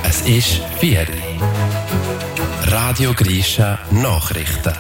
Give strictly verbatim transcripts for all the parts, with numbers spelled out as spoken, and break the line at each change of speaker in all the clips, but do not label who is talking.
Es ist vier Uhr. Radio Grisha Nachrichten.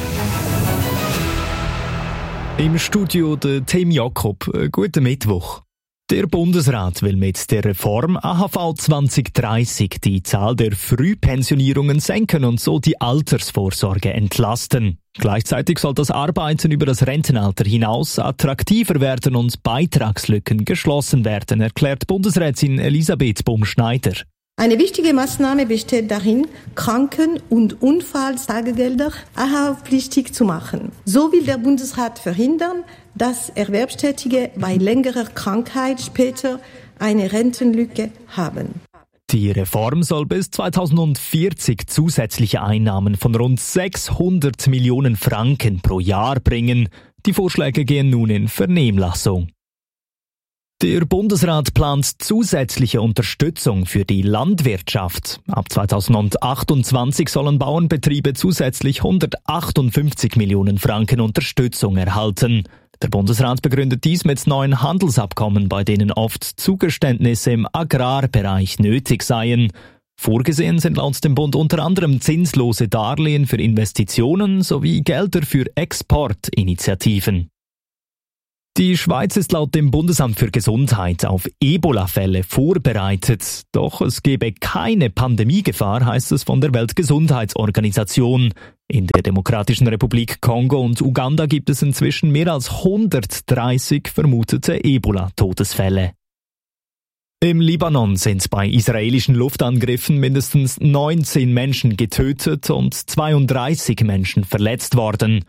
Im Studio der Tim Jakob. Guten Mittwoch. Der Bundesrat will mit der Reform A H V zwanzig dreißig die Zahl der Frühpensionierungen senken und so die Altersvorsorge entlasten. Gleichzeitig soll das Arbeiten über das Rentenalter hinaus attraktiver werden und Beitragslücken geschlossen werden, erklärt Bundesrätin Elisabeth Bumschneider.
Eine wichtige Maßnahme besteht darin, Kranken- und Unfalltagegelder A H V-pflichtig zu machen. So will der Bundesrat verhindern, dass Erwerbstätige bei längerer Krankheit später eine Rentenlücke haben.
Die Reform soll bis zweitausendvierzig zusätzliche Einnahmen von rund sechshundert Millionen Franken pro Jahr bringen. Die Vorschläge gehen nun in Vernehmlassung. Der Bundesrat plant zusätzliche Unterstützung für die Landwirtschaft. Ab zweitausendachtundzwanzig sollen Bauernbetriebe zusätzlich hundertachtundfünfzig Millionen Franken Unterstützung erhalten. Der Bundesrat begründet dies mit neuen Handelsabkommen, bei denen oft Zugeständnisse im Agrarbereich nötig seien. Vorgesehen sind laut dem Bund unter anderem zinslose Darlehen für Investitionen sowie Gelder für Exportinitiativen. Die Schweiz ist laut dem Bundesamt für Gesundheit auf Ebola-Fälle vorbereitet. Doch es gebe keine Pandemiegefahr, heißt es von der Weltgesundheitsorganisation. In der Demokratischen Republik Kongo und Uganda gibt es inzwischen mehr als hundertdreißig vermutete Ebola-Todesfälle. Im Libanon sind bei israelischen Luftangriffen mindestens neunzehn Menschen getötet und zweiunddreißig Menschen verletzt worden.